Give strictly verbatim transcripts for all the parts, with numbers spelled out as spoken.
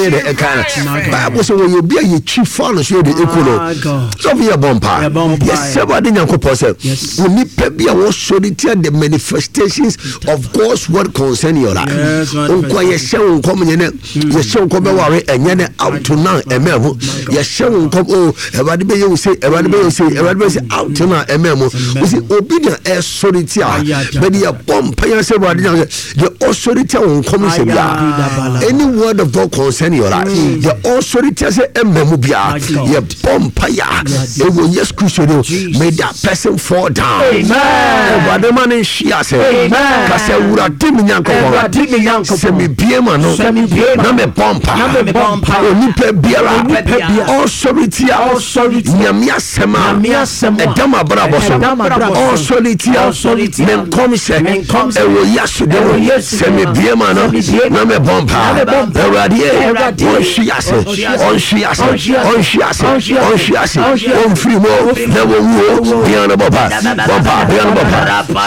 the kind Bible say when you be a chief fan so the equal so be a bompa yes somebody nyanko pose we need be a was show the manifestations of God's word concerning your life unko ye show come ye ye show come be worry enye out to now ememo ye show come oh everybody be you say everybody be you say everybody say out to now ememo we say obedient e solity but the bompa ye say everybody the authority on come say any word of God concerning your life the authority say ememo bia ye bompa ya e wo yes Christ may that person fall down amen everybody man shia say amen ka say wura timi nyanko wura timi nyanko se mi biema no na me bompa na me bompa oni pe biara authority authority nyamia sema nyamia edama brabo so authority men come say e wo yasu de wo se mi biema no na me bompa everybody on shia say on shia say on shia say on shia say on free mo na wo wo biana bompa bompa biana bompa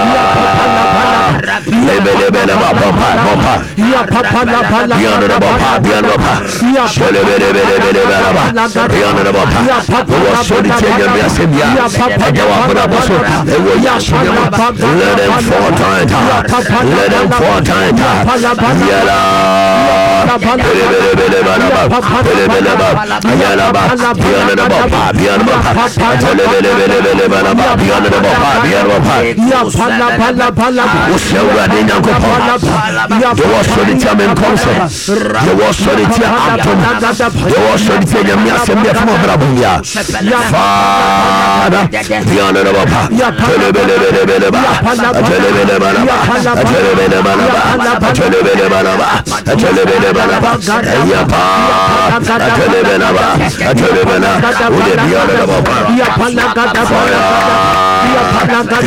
lebe lebe lebe bompa bompa ya papa la pala biana bompa biana bompa ya lebe lebe lebe lebe biana bompa ya papa wo so di tenya me asebia ya papa ya wa boso e wo ya so let them fall time let them fall time ya la lebe lebe lebe lebe lebe ya la ba biana bompa biana bompa lebe lebe lebe lebe biana bompa biana bompa ya pala pala pala wo se wa de nyanko ya wo so di tia men konse ya wo so di tia atom ya wo so di tia me asem ya famo brabo ya Father biana bompa lebe lebe lebe lebe lebe lebe lebe lebe lebe ya pa lebe lebe lebe wo de biana bompa ya pala kata ya pala kata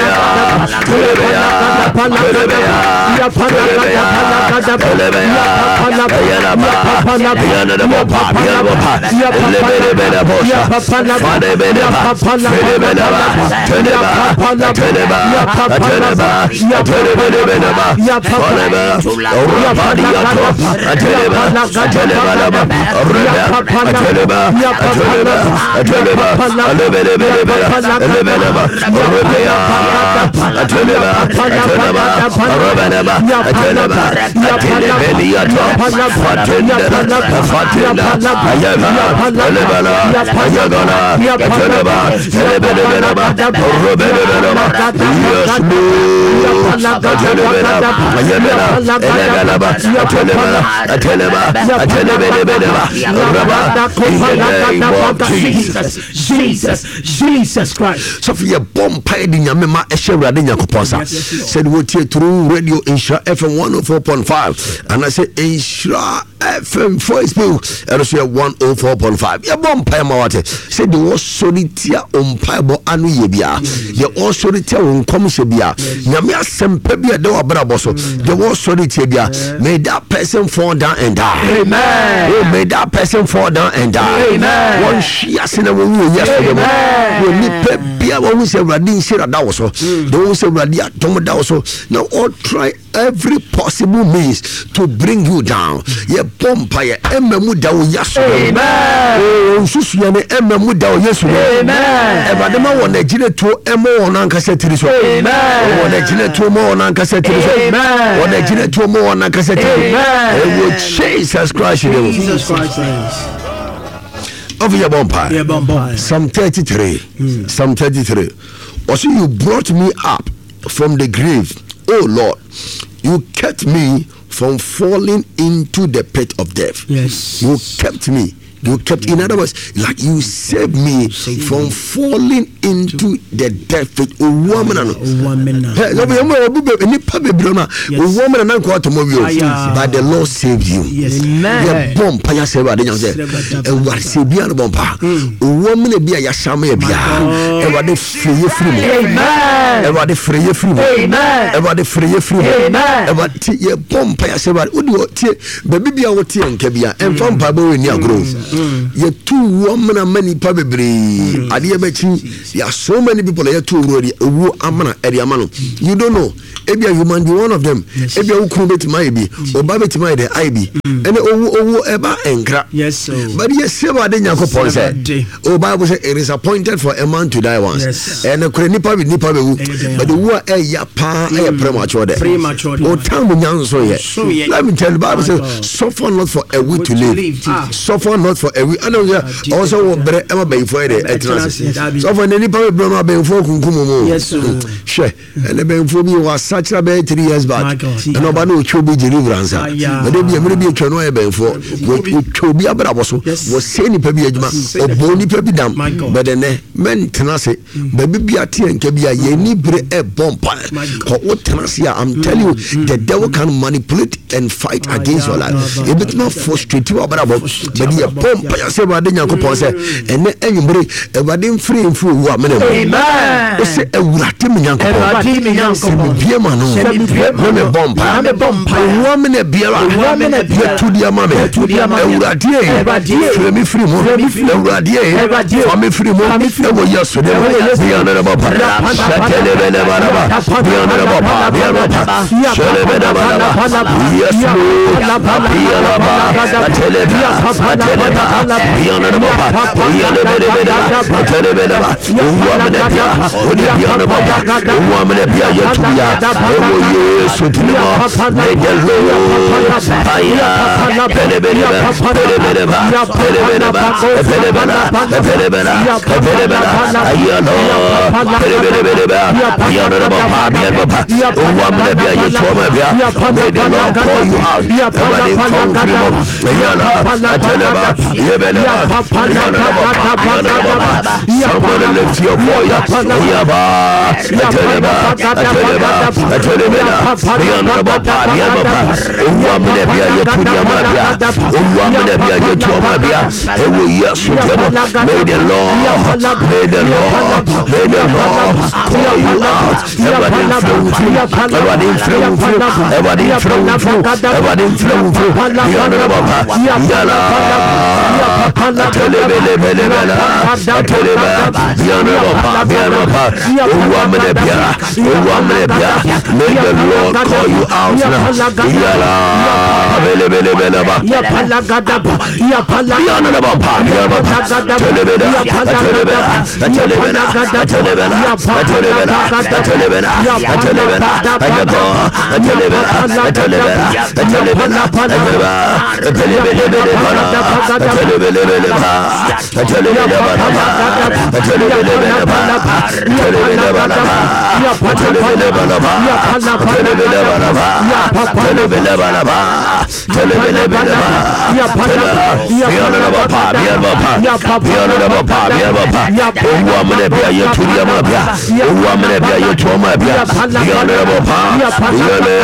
Jesus, Jesus Christ. So for your bomb pie in your mema Eshera in Yakoposa said we take through radio Insha F M one oh four point five and I said Insha F M Facebook and I say one oh four point five. Your bomb pie mawate said the was solitia on piebo anu yebia your all solitia on commissia Yamia Sempebia do abraboso the was solitia bia may that person fall down and die amen oh may that person fall down and die amen one she has in a woman yesterday when me pebia when say radin shira da was so don't say radia don't da was so now all try every possible means to bring you down ye bompa ye ememu da wo yaso amen oh susu ye ne ememu da wo yesu amen ebadema wona gire to emo wona nkasa tiri so amen wona gire to mo wona nkasa tiri so amen wona gire to mo wona nkasa tiri amen Jesus Christ Jesus Christ over your bompa yeah bompa Psalm thirty-three mm. Psalm thirty-three also you brought me up from the grave, oh Lord, you kept me from falling into the pit of death. Yes, you kept me. You kept, in other words, like you saved me Save from me. falling into the death pit. A woman, a woman, but the Lord saved you. Yes, amen. Bomb, Paya Seva, they say, a Warsibian bomba, a woman be a Yashame Bia, ever the free free, amen, ever the free free, amen, ever the free free, amen, ever tea bomb Paya Seva, would you tea, baby, I would tea and Kabia, and from Pabo in your grove. you two woman and many pabebre adia bechi there are so many people here two road wu amana ediamano you don't know ebia human be one of them ebia ukun betima ebi oba betima de ibi ene owu owu eba enkra yes so but yes say what Nyankopon say oh Bible say it is appointed for a man to die once and kure nipa be nipa be wu but the war e ya pa e premature there premature o time nyanso ye let me tell you Bible say suffer not for a week to live suffer not for a week and also bre e ma be for there eternity suffer ne nipa be no be for kunkum mo yes so she and be for bi was such about three years back and oba no chobi deliverance but they be me be twa no e be for chobi abrabo so was say nipa bi adwuma obo nipa bi dam but then men tenase baby bi ate enka bi a ye ni bre e bompa ko o tenase I'm telling you the devil can manipulate and fight against your life e bit not frustrate you abrabo but ye bompa ya se ba de Nyankopon se ene enwumre e ba de free free wo amene amen o se ewurate me Nyankopon ewurate me Nyankopon bie ma no me bompa me bompa wo amene biara wo amene biara to dia ma me ewurate e free me free mo ewurade e fa me free mo e wo yeso de bia na ba para satele bele baraba bia na ba pa bia na ba sele bele baraba yeso bia na ba satele bia satele bia na ba pa bia na bele bele satele bele ba wo amene bia o de bia na ba wo amene bia yeto bia e wo yeso tini mo me de lo aya bele bele bele bele ba bele bele ba bele bele bele bele bele bele ayano bele bele bele ba ayano na ba pa bia ba pa o wa me bia yeto ma bia me de lo call you out everybody from krimo ayano atele ba ye bele ba ayano na ba pa ayano na ba somebody lift your voice ayaba atele ba atele ba atele bele ayano na ba pa bia ba pa o wa me bia yeto dia ma bia o wa me bia yeto ma bia e wo yeso may the Lord, may the Lord, may the Lord call you out. Everybody flow through, everybody flow through, everybody flow through, everybody flow through. Yalla, yalla, atele bele bele bele, atele bele, yalla, yalla, uwamene bia, uwamene bia. May the Lord call you out now. Yalla, bele bele bele ba, yalla, yalla, yalla, yalla. Telebena, telebena, telebena, telebena, telebena, telebena, telebena, ayako, telebena, telebena, telebena, telebena, telebele bana, telebele bana, telebele bana, telebele bana, telebele bana, telebele bana, telebele bana, telebele bana, telebele bana, telebele bana, ya Piano da pa, piano pa. O amene bia ye turia ma bia. O amene bia ye tuoma bia. Piano da pa. Yele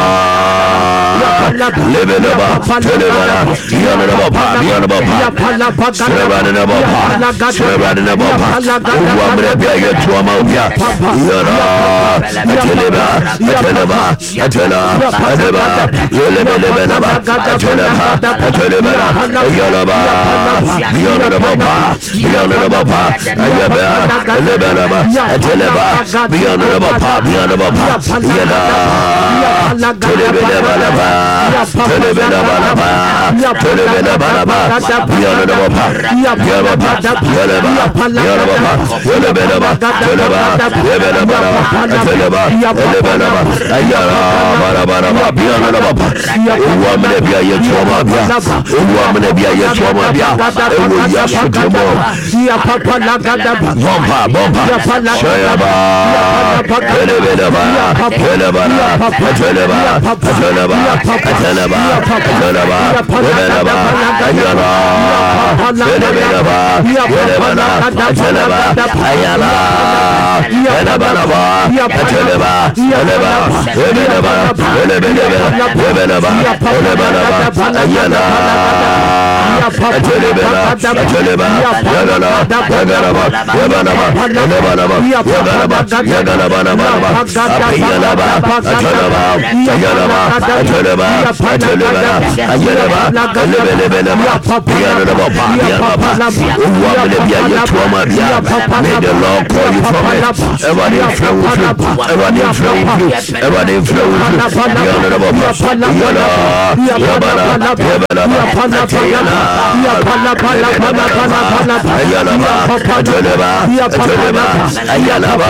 lebe da ba, tele ba. Piano da pa, piano pa. Seba da ba, seba da ba. O amene bia ye tuoma bia. Yara, tele ba, tele ba, tele ba. Yele lebe da ba, tele ba, tele ba. Yala ba, piano da ba. Beyond the Bapa, Ayaba, Lebanaba, Teleba, beyond the Bapa, beyond the Bapa, Yada, Telebenabanaba, Telebenabanaba, Telebenabanaba, beyond the Bapa, Yababa, Yeleba, Yababa, Yelebenaba, Teleba, Yebenaba, Teleba, Yebenaba, Ayara, Barabaraba, beyond the Bapa, Woman Bia Yetoma, Woman Bia Yetoma, Yes, ya papa la gada bomba bomba shayaba telebeleba telebara teleba teleba teleba teleba teleba ayala telebeleba telebana teleba ayala telebana teleba teleba telebeleba telebeleba telebana ayala Atelebela, Ateleba, Yagala, Yagalaba, Yagalaba, Elebalaba, Yagalaba, Yagalaba, Apiyalaba, Atalaba, Yagalaba, Ataleba, Atelebela, Ayalaba, Elebelebeleba, Piyanaba, Piyanaba, Uwabelebia, Yatuama, may the Lord call you from it. Everybody flow with you, everybody flow with you, everybody flow with you, Piyanaba, Yala, Yabala, Yabalaba, Atayala, Ayalaba, Ataleba, Ataleba, Ayalaba,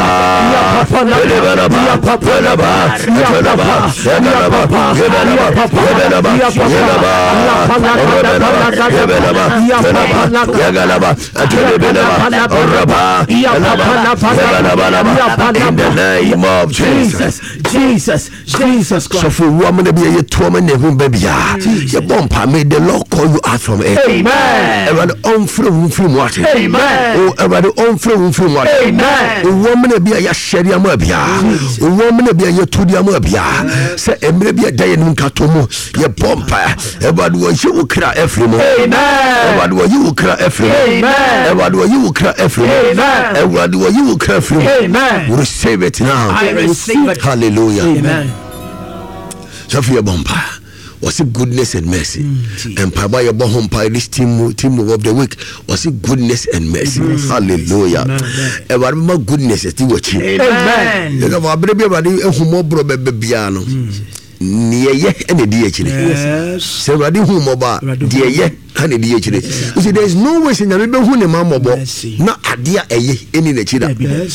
Elebalaba, Elaba, Atalaba, Yagalaba, Yabalaba, Yabalaba, Yalaba, Yabalaba, Yabalaba, Yagalaba, Atalebelaba, Oraba, Yalaba, Yabalaba, in the name of Jesus. Jesus, Jesus Christ. So for woman to be a twelve and baby, your bumper made the Lord call you out from it. Amen. Everybody on from from what? Amen. Oh, everybody on from from what? Amen. A woman to be a sharia mabia. A woman to be a tudia mabia. Say, and maybe a day in Katomo, your bumper. Everybody was you will cry every moment. Amen. Everybody was you will cry every moment. Amen. Everybody was you will cry every moment. Amen. Everybody was you will cry every moment. Amen. Receive it now. I receive it. Hallelujah. Amen. So for your bumper. Was it goodness and mercy? Mm, and Papa your home by this team team of the week was it goodness and mercy? Mm. Hallelujah. And what more goodness is you watching? Amen. You know, our baby, who more brother piano. Near yet any D H. Yes. So I did whom about dear yet any D H. You see, there is no way in the river who the mamma not a dear any nature.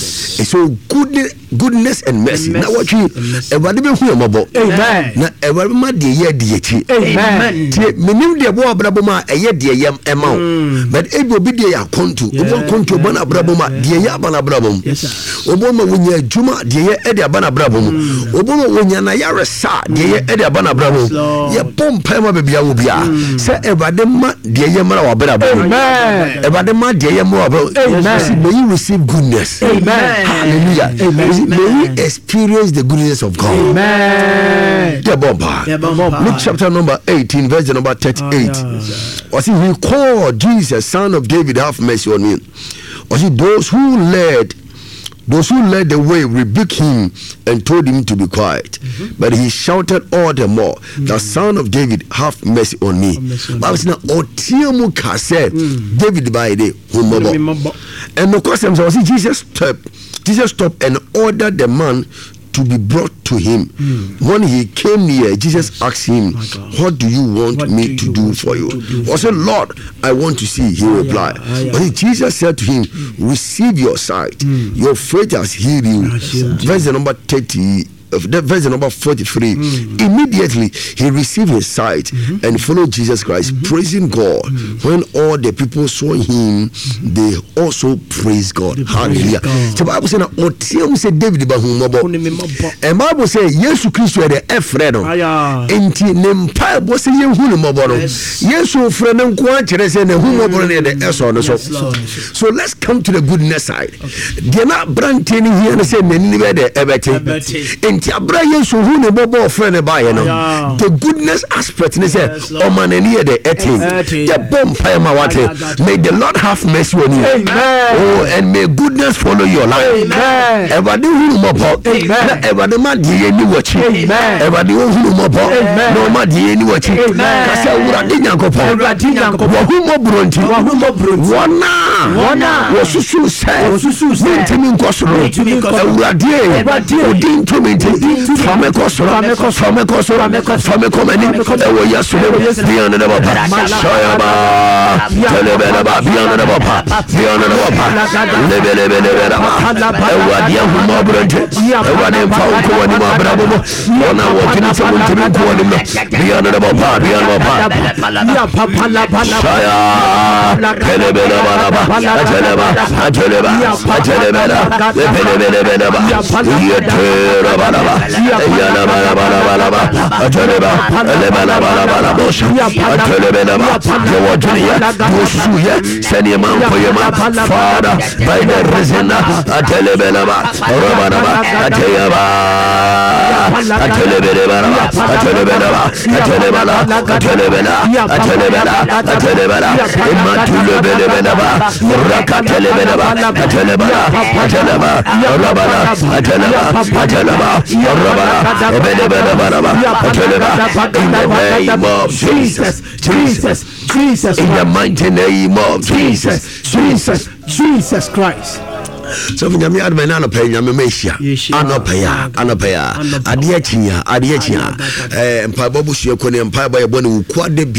So goodness, goodness and mercy. Now what you ever do whom about? Amen. Now ever my dear D H. Amen. Meaning the war braboma a year dear yam amount. But it will be dear conto. One conto bana braboma, dear yabana brabum. Obama when you're Juma, dear Edia bana brabum. Obama when you're Nayara sa. Dear Edia Bana Bravo, ya bomb Pema Bia Ubia. Say Evadema, dear Yamara or Bravo. Amen. Evadema, dear Yamara. Amen. May you receive goodness. Amen. Hallelujah. Amen. May you experience the goodness of God. Amen. The bomba. Luke chapter number eighteen, verse number thirty-eight. Was he who called Jesus, son of David, have mercy on me? Was it those who led? Those who led the way rebuked him and told him to be quiet. Mm-hmm. But he shouted all the more, mm-hmm. the son of David, have mercy on me. But it's not Otiamu said, David by the humble. And of course, Jesus stopped, Jesus stopped and ordered the man to be brought to him. Mm. When he came near, Jesus asked him, what do you want what me do to do for you? I said, Lord, I want to see. He ah, replied. Yeah, ah, yeah. But Jesus said to him, receive your sight. Mm. Your faith has healed you. Verse number thirty. Verse number forty-three. Mm. Immediately he received his sight mm-hmm. and followed Jesus Christ, mm-hmm. praising God. Mm-hmm. When all the people saw him, mm-hmm. they also praised God. They Hallelujah. God. So Bible said, "Otiam said David bahumobo." And Bible said, "Yesu Christo the efredo." Enti nempa bo se yehunu mobo no. Yesu freno nko akere se ne humobo ne the eso no so. So let's come to the goodness side. They not branding here and say nani be the ebete. The goodness aspect is oh man the eating may the Lord have mercy on you. Amen. Oh, and may goodness follow your life. Amen. Everybody who about everybody man the any watching. Amen. Everybody who about no man the any watching. Kasa urade nyankopon wahumo bronti wana wana wosusu se wosusu se ntimi nkosoro urade odin to me from a cost, from a cost, from a cost, from a cost, from a comedy. There were yesterday beyond the Baba, Shayaba, Telebaba, beyond the Baba, beyond the Baba, Lebelebelebelaba, Ewadia Mobrant, Ewadim Falco and Mabrabo, Mona walking someone to be calling beyond the Baba, beyond the Baba, Shaya, Telebelaba, Teleba, Teleba, Telebela, Lebelebeleba, Balaba, Yana Balaba, Balaba, Ataleba, Lebala Balaba, Bosha, Ataleba, Joa Junior, Yosuya, Senima Poyama, Father, by the Resena, Atelebelaba, Robanaba, Ateyaba, Atelebelaba, Atelebelaba, Atelebela, Atelebela, Atelebela, Atelebela, Imatulebelaba, Rakatelebelaba, Atelebela, Ateleba, Robana, Ateleba, Ateleba, Robana, Ebelebelaba, Ateleba, in the name of Jesus, Jesus, Jesus, in the mighty name of Jesus, Jesus, Jesus Christ. So when you are man pay you mesia anopaya anopaya ade achinya ade achinya eh mpa babu hye kone mpa ba ye bone kwade